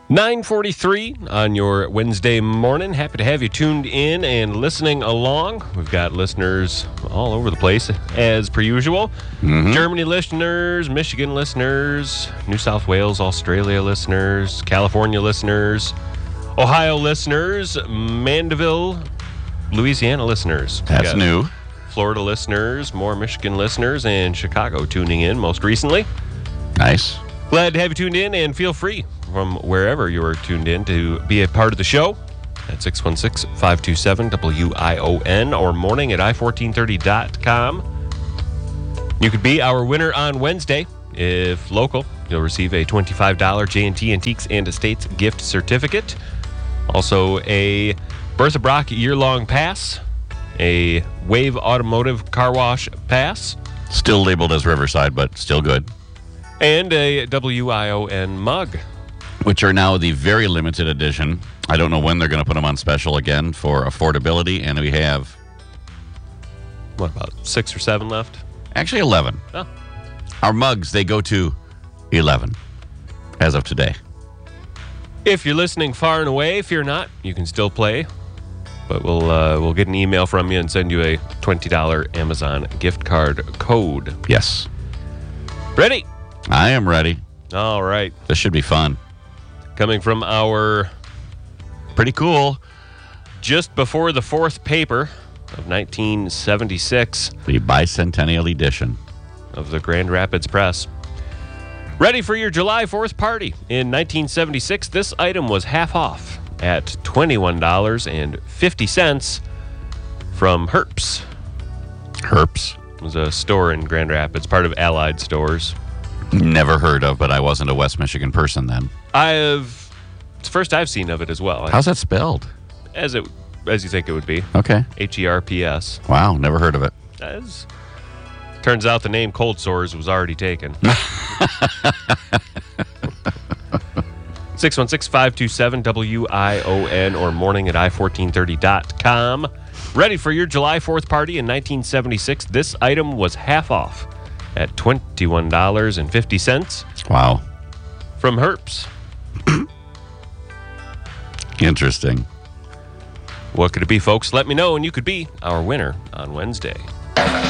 9:43 on your Wednesday morning. Happy to have you tuned in and listening along. We've got listeners all over the place, as per usual. Germany listeners, Michigan listeners, New South Wales, Australia listeners, California listeners, Ohio listeners, Mandeville, Louisiana listeners. That's new. Florida listeners, more Michigan listeners, and Chicago tuning in most recently. Nice. Glad to have you tuned in, and feel free from wherever you're tuned in to be a part of the show at 616-527-WION or morning at i1430.com. You could be our winner on Wednesday. If local, you'll receive a $25 J&T Antiques and Estates gift certificate. Also, a Bertha Brock year-long pass, a Wave Automotive car wash pass. Still labeled as Riverside, but still good. And a WION mug. Which are now the very limited edition. I don't know when they're going to put them on special again for affordability, and we have... What, about 6 or 7 left? Actually, 11. Oh. Our mugs, they go to 11 as of today. If you're listening far and away, fear not, you can still play. But we'll get an email from you and send you a $20 Amazon gift card code. Yes. Ready? I am ready. All right. This should be fun. Coming from our Pretty cool. just before the fourth paper of 1976 The Bicentennial Edition. of the Grand Rapids Press. Ready for your July 4th party. In 1976, this item was half off at $21.50 from Herps. Herps. It was a store in Grand Rapids, part of Allied Stores. Never heard of, but I wasn't a West Michigan person then. It's the first I've seen of it as well. How's that spelled? As you think it would be. Okay. HERPS. Wow, never heard of it. Turns out the name Cold Sores was already taken. 616-527-WION or morning at i1430.com. Ready for your July 4th party in 1976. This item was half off at $21.50 Wow. from Herps. Interesting. What could it be, folks? Let me know, and you could be our winner on Wednesday.